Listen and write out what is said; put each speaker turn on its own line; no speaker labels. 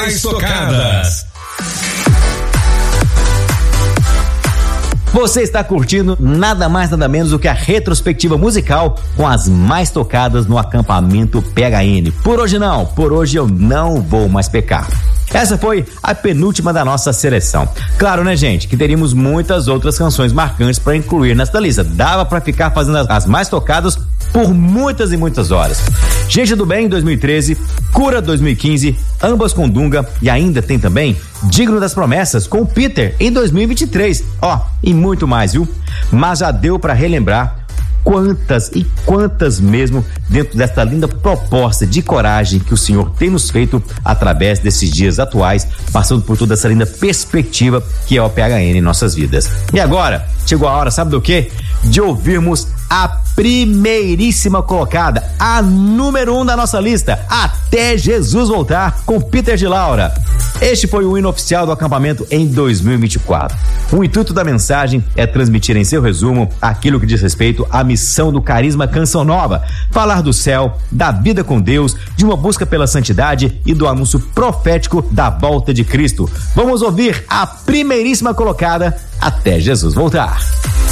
mais tocadas.
Você está curtindo nada mais nada menos do que a retrospectiva musical com as mais tocadas no acampamento PHN. Por hoje não, por hoje eu não vou mais pecar. Essa foi a penúltima da nossa seleção. Claro, né, gente, que teríamos muitas outras canções marcantes para incluir nesta lista. Dava para ficar fazendo as mais tocadas por muitas e muitas horas. Gente do Bem, 2013, Cura, 2015, ambas com Dunga, e ainda tem também Digno das Promessas com o Peter, em 2023. E muito mais, viu? Mas já deu para relembrar quantas e quantas mesmo dentro desta linda proposta de coragem que o Senhor tem nos feito através desses dias atuais, passando por toda essa linda perspectiva que é o PHN em nossas vidas. E agora, chegou a hora, sabe do quê? De ouvirmos a primeiríssima colocada, a número 1 da nossa lista, Até Jesus Voltar, com Peter de Laura. Este foi o hino oficial do acampamento em 2024. O intuito da mensagem é transmitir em seu resumo aquilo que diz respeito à missão do Carisma Canção Nova, falar do céu, da vida com Deus, de uma busca pela santidade e do anúncio profético da volta de Cristo. Vamos ouvir a primeiríssima colocada, Até Jesus Voltar.